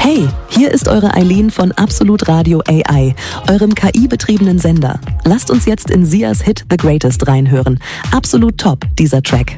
Hey, hier ist eure Eileen von Absolut Radio AI, eurem KI-betriebenen Sender. Lasst uns jetzt in Sias Hit The Greatest reinhören. Absolut top, dieser Track.